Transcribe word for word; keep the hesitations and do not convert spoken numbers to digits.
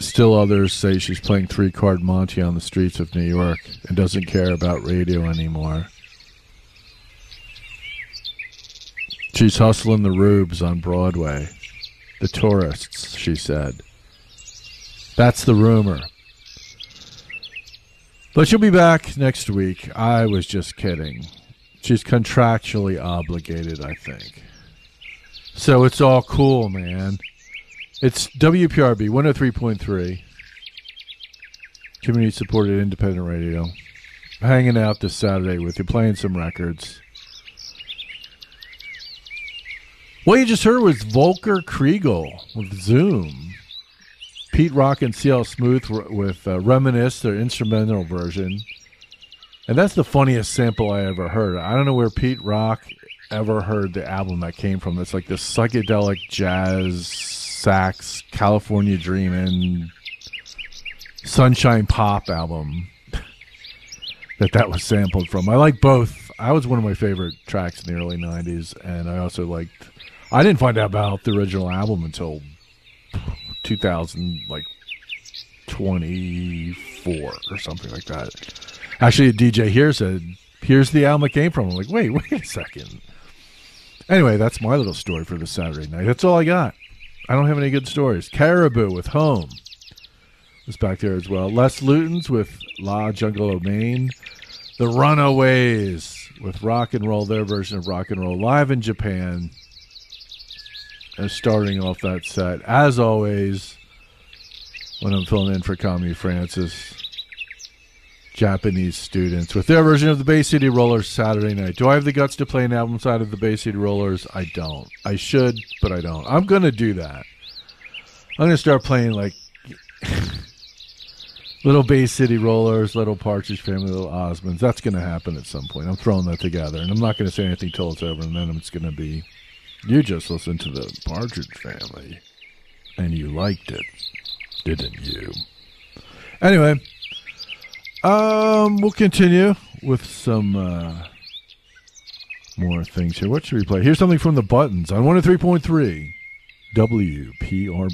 Still others say she's playing three-card Monte on the streets of New York and doesn't care about radio anymore. She's hustling the rubes on Broadway. The tourists, she said. That's the rumor. But she'll be back next week. I was just kidding. She's contractually obligated, I think. So it's all cool, man. It's W P R B one oh three point three. Community-supported independent radio. Hanging out this Saturday with you, playing some records. What you just heard was Volker Kriegel with Zoom. Pete Rock and C L Smooth with uh, Reminisce, their instrumental version. And that's the funniest sample I ever heard. I don't know where Pete Rock ever heard the album that came from. It's like this psychedelic jazz, sax, California Dreamin', Sunshine Pop album that that was sampled from. I like both. I was one of my favorite tracks in the early nineties, and I also liked... I didn't find out about the original album until two thousand, like twenty-four or something like that. Actually, a D J here said, "Here's the album it came from." I'm like, wait, wait a second. Anyway, that's my little story for this Saturday night. That's all I got. I don't have any good stories. Caribou with Home was back there as well. Les Lutens with La Jungle of Maine. The Runaways with Rock and Roll, their version of Rock and Roll, live in Japan. And starting off that set, as always, when I'm filling in for Kami Francis, Japanese Students with their version of the Bay City Rollers Saturday night. Do I have the guts to play an album side of the Bay City Rollers? I don't. I should, but I don't. I'm going to do that. I'm going to start playing like little Bay City Rollers, little Partridge Family, little Osmonds. That's going to happen at some point. I'm throwing that together, and I'm not going to say anything till it's over, and then it's going to be... You just listened to the Partridge Family, and you liked it, didn't you? Anyway, um, we'll continue with some uh, more things here. What should we play? Here's something from the Buttons on one oh three point three W P R B.